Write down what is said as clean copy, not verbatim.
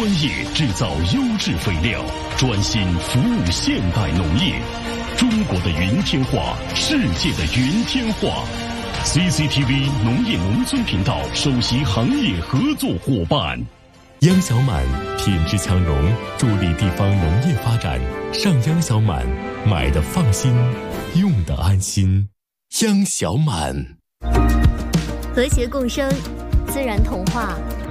专业制造优质肥料，专心服务现代农业。中国的云天化，世界的云天化。CCTV 农业农村频道首席行业合作伙伴。 央小满品质强融，助力地方农业发展。上央小满，买的放心，用的安心。央小满， 和谐共生，自然同化，